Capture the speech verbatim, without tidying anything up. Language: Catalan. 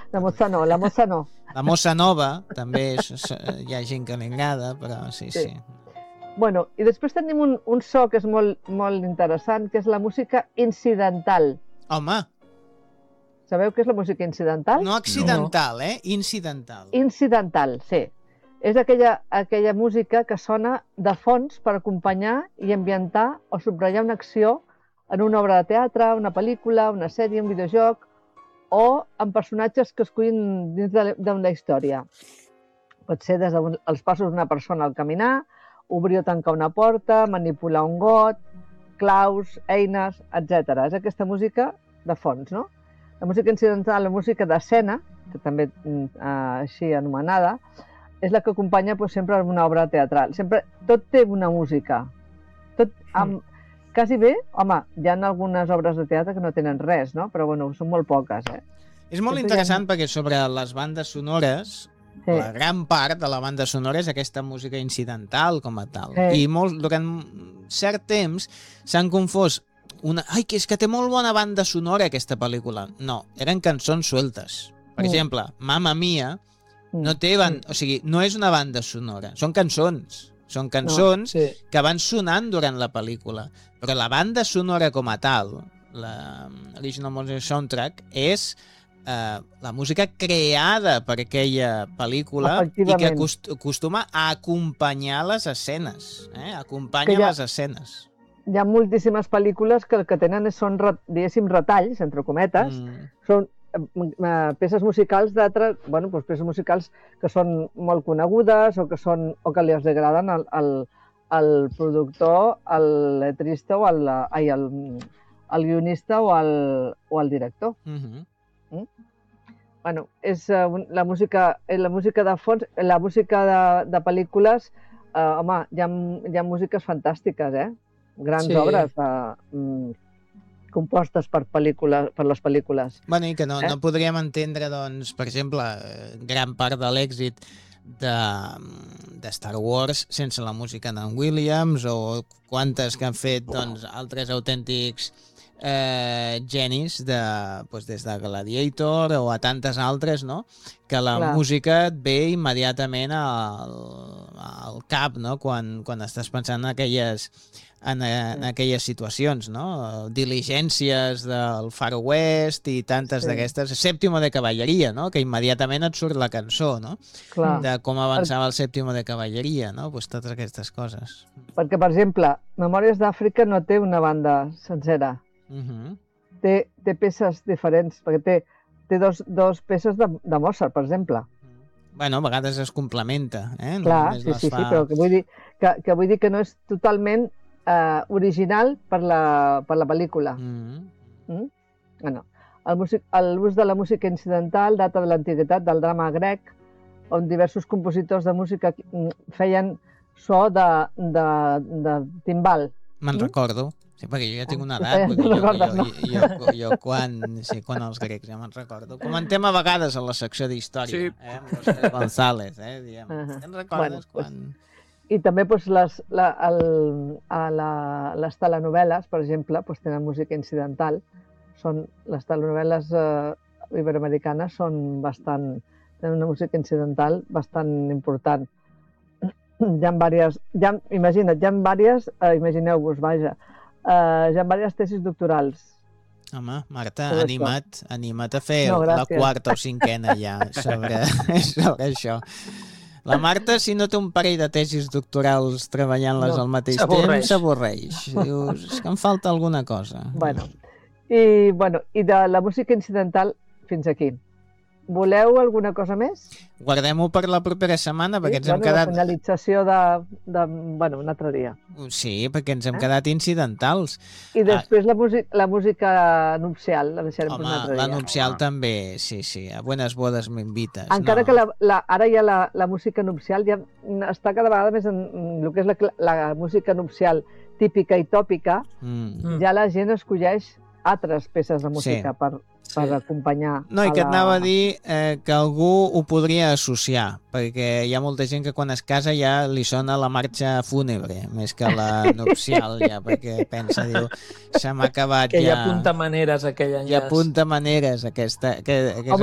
La mossa no, la mossa no. La mossa nova, també és, hi ha gent que li agrada, però sí, sí. sí. Bueno, i després tenim un, un so que és molt, molt interessant, que és la música incidental. Home! Sabeu què és la música incidental? No accidental, no. eh? Incidental. Incidental, sí. És aquella, aquella música que sona de fons per acompanyar i ambientar o subratllar una acció en una obra de teatre, una pel·lícula, una sèrie, un videojoc o en personatges que escullin dins d'una història. Pot ser des dels passos d'una persona al caminar, obrir o tancar una porta, manipular un got, claus, eines, etcètera. És aquesta música de fons, no? La música incidental, la música d'escena, que també eh, així anomenada, és la que acompanya pues, sempre una obra teatral. Sempre, tot té una música. Tot amb, quasi bé, home, hi ha algunes obres de teatre que no tenen res, no? Però bueno, són molt poques, eh? És molt sempre interessant ha... perquè sobre les bandes sonores, sí. la gran part de la banda sonora és aquesta música incidental com a tal. Sí. I molt, durant cert temps s'han confós una... Ai, que és que té molt bona banda sonora aquesta pel·lícula. No, eren cançons sueltes. Per mm. exemple, Mamma Mia no té ban... o sigui, no és una banda sonora, són cançons. Són cançons no, sí. que van sonant durant la pel·lícula. Però la banda sonora com a tal, l'Original Music Soundtrack, és eh, la música creada per aquella pel·lícula i que acost acostuma a acompanyar les escenes. Eh? Acompanya ha, les escenes. Hi ha moltíssimes pel·lícules que el que tenen són, diguéssim, retalls, entre cometes, mm. són peces musicals d'altres, bueno, doncs peces musicals que són molt conegudes o que, són, o que li agraden al, al, al productor, al letrista o al, ai, al, al guionista o al, o al director. Uh-huh. mm? Bueno, és uh, la música, la música de fons, la música de, de pel·lícules, uh, home, hi ha, hi ha músiques fantàstiques, eh? Grans sí. obres de... Um, compostes per, pel·lícula, per les pel·lícules. Bueno, i que no, eh? no podríem entendre, doncs, per exemple, gran part de l'èxit de, de Star Wars sense la música d'en Williams o quantes que han fet doncs, altres autèntics eh, genis de, doncs, des de Gladiator o a tantes altres, no? Que la Clar. música et ve immediatament al, al cap, no? Quan, quan estàs pensant en aquelles En, en aquelles situacions, no? Diligències del Far West i tantes sí. d'aquestes. Sèptimo de cavalleria, no? Que immediatament et surt la cançó, no? Clar. De com avançava el Sèptimo de cavalleria, no? Pues totes aquestes coses. Perquè, per exemple, Memòries d'Àfrica no té una banda sencera. Uh-huh. té, té peces diferents, perquè té, té dos, dos peces de, de Mozart, per exemple. Bueno, a vegades es complementa, eh? No Clar, sí, sí, fa... sí, però que vull dir que, que vull dir que no és totalment Uh, original per la, per la pel·lícula. Mm. Mm? Bueno, l'ús de la música incidental data de l'antiguitat del drama grec, on diversos compositors de música feien so de, de, de timbal. Me'n mm? recordo, sí, perquè jo ja tinc una edat, jo, jo, jo, no? jo, jo, jo quan, sí, quan els grecs ja me'n recordo. Comentem a vegades a la secció d'història, sí. eh, amb José González, eh, diem, uh -huh. te'n recordes bueno, quan... Pues... I també doncs, les, la, el, a la, les telenovel·les, per exemple, doncs, tenen música incidental. Són, les telenovel·les eh, iberoamericanes són bastant, tenen una música incidental bastant important. Hi ha diverses, hi ha, imagina't, hi ha diverses, eh, imagineu-vos, vaja, eh, hi ha diverses tesis doctorals. Home, Marta, anima't, anima't a fer no, la quarta o cinquena ja sobre, sobre això. La Marta, si no té un parell de tesis doctorals treballant-les no, al mateix temps, s'avorreix. Dius, és que em falta alguna cosa. Bueno, i, bueno, i de la música incidental fins aquí. Voleu alguna cosa més? Guardem-ho per la propera setmana, perquè sí? ens bueno, hem quedat... La finalització de, de... Bueno, un altre dia. Sí, perquè ens hem eh? quedat incidentals. I després ah. la, música, la música nupcial, la deixarem Home, per un altre dia. La nupcial ah. també, sí, sí. A Buenas Bodas m'invites. Encara no. que la, la, ara ja la, la música nupcial ja està cada vegada més en, en el que és la, la música nupcial típica i tòpica, mm. ja la gent escolleix altres peces de música sí. per... per acompanyar... No, i que la... et anava a dir eh, que algú ho podria associar, perquè hi ha molta gent que quan es casa ja li sona la marxa fúnebre, més que la nupcial, ja, perquè pensa, diu, se m'ha acabat que ja... Que hi apunta maneres aquella enllaç. Hi apunta maneres aquesta... Que, aquesta... Home,